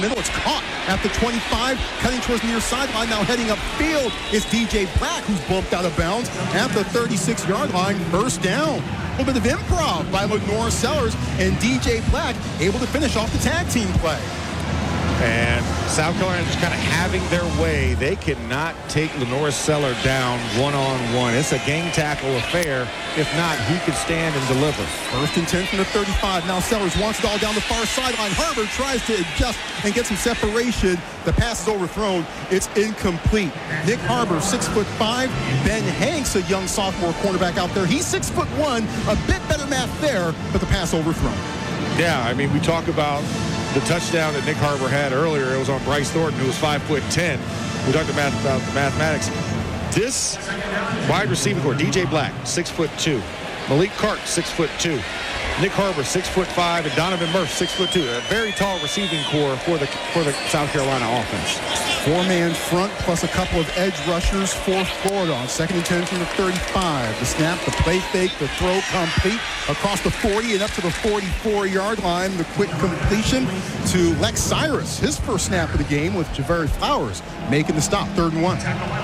Middle, it's caught at the 25, cutting towards the near sideline. Now heading upfield is DJ Black, who's bumped out of bounds at the 36-yard line. First down. A little bit of improv by Lenore Sellers, and DJ Black able to finish off the tag team play. And South Carolina just kind of having their way. They cannot take Lenore Sellers down one-on-one. It's a gang tackle affair. If not, he could stand and deliver. First and 10 from the 35. Now Sellers wants it all down the far sideline. Harvard tries to adjust and get some separation. The pass is overthrown. It's incomplete. Nick Harbour, 6'5". Ben Hanks, a young sophomore cornerback out there. He's 6'1". A bit better math there, but the pass overthrown. Yeah, I mean, we talk about the touchdown that Nick Harbour had earlier. It was on Bryce Thornton, who was 5'10". We talked about the mathematics. This wide receiving core, DJ Black, 6'2". Malik Clark, 6'2". Nick Harbour, 6'5", and Donovan Murph, 6'2". A very tall receiving core for the South Carolina offense. Four-man front plus a couple of edge rushers for Florida on 2nd and 10 from the 35. The snap, the play fake, the throw complete across the 40 and up to the 44-yard line. The quick completion to Lex Cyrus, his first snap of the game, with Javeri Flowers making the stop, 3rd and 1.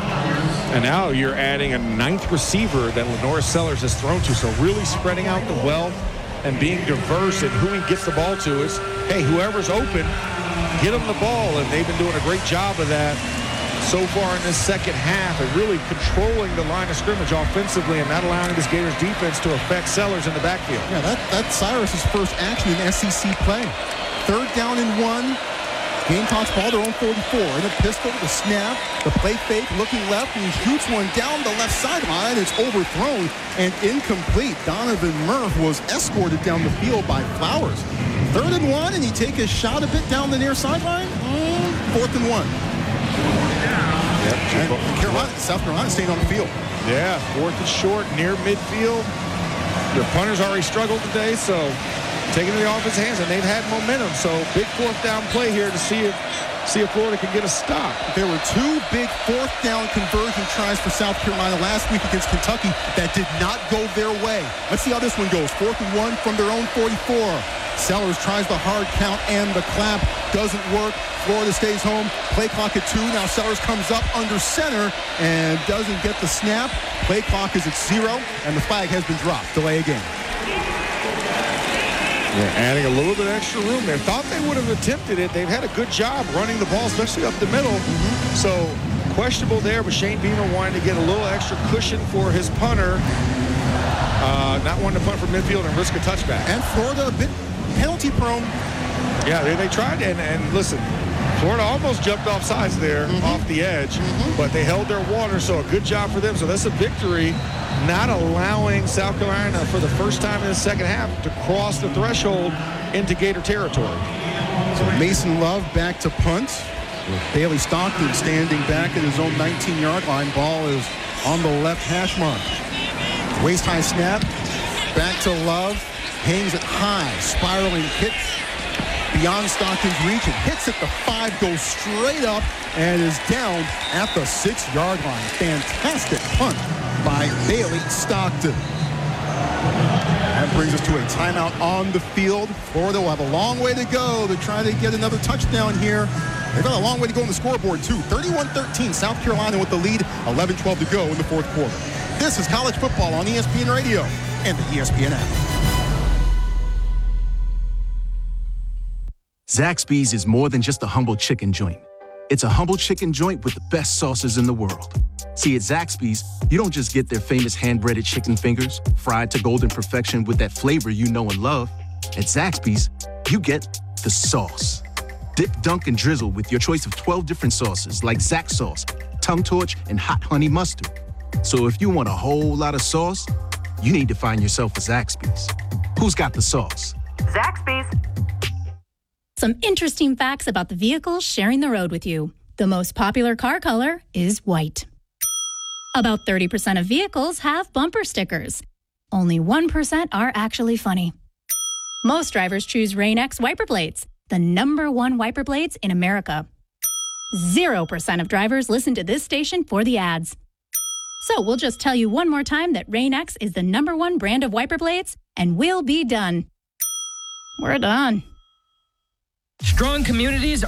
And now you're adding a 9th receiver that Lenore Sellers has thrown to, so really spreading out the wealth and being diverse in who he gets the ball to. Is, hey, whoever's open, get them the ball, and they've been doing a great job of that so far in this second half, and really controlling the line of scrimmage offensively and not allowing this Gators defense to affect Sellers in the backfield. Yeah, that's Cyrus's first action in SEC play. 3rd down and 1. Gamecocks ball, their own 44. In a pistol, the snap, the play fake, looking left, and he shoots one down the left sideline. It's overthrown and incomplete. Donovan Murph was escorted down the field by Flowers. 3rd and 1, and he take a shot a bit down the near sideline. 4th and 1. Yep. South Carolina staying on the field. Yeah, 4th and short, near midfield. Their punter's already struggled today, so taking it off his hands, and they've had momentum. So big 4th down play here to see if Florida can get a stop. There were 2 big 4th down conversion tries for South Carolina last week against Kentucky that did not go their way. Let's see how this one goes. 4th and 1 from their own 44. Sellers tries the hard count and the clap. Doesn't work. Florida stays home. Play clock at 2. Now Sellers comes up under center and doesn't get the snap. Play clock is at 0, and the flag has been dropped. Delay again. Yeah, adding a little bit extra room there. Thought they would have attempted it. They've had a good job running the ball, especially up the middle. So questionable there, but Shane Beamer wanted to get a little extra cushion for his punter. Not wanting to punt from midfield and risk a touchback. And Florida a bit penalty prone. Yeah, they tried, and listen, Florida almost jumped off sides there, off the edge, but they held their water, so a good job for them. So that's a victory, not allowing South Carolina for the first time in the second half to cross the threshold into Gator territory. So Mason Love back to punt, with Bailey Stockton standing back at his own 19-yard line. Ball is on the left hash mark. Waist-high snap, back to Love, hangs it high, spiraling kick beyond Stockton's reach. It hits at the 5, goes straight up, and is down at the 6-yard line. Fantastic punt by Bailey Stockton. That brings us to a timeout on the field. Florida will have a long way to go to try to get another touchdown here. They've got a long way to go on the scoreboard, too. 31-13, South Carolina with the lead, 11-12 to go in the 4th quarter. This is college football on ESPN Radio and the ESPN app. Zaxby's is more than just a humble chicken joint. It's a humble chicken joint with the best sauces in the world. See, at Zaxby's, you don't just get their famous hand-breaded chicken fingers, fried to golden perfection with that flavor you know and love. At Zaxby's, you get the sauce. Dip, dunk, and drizzle with your choice of 12 different sauces like Zax sauce, tongue torch, and hot honey mustard. So if you want a whole lot of sauce, you need to find yourself a Zaxby's. Who's got the sauce? Zaxby's. Some interesting facts about the vehicles sharing the road with you. The most popular car color is white. About 30% of vehicles have bumper stickers. Only 1% are actually funny. Most drivers choose Rain-X wiper blades, the #1 wiper blades in America. 0% of drivers listen to this station for the ads. So we'll just tell you one more time that Rain-X is the #1 brand of wiper blades, and we'll be done. We're done. Strong communities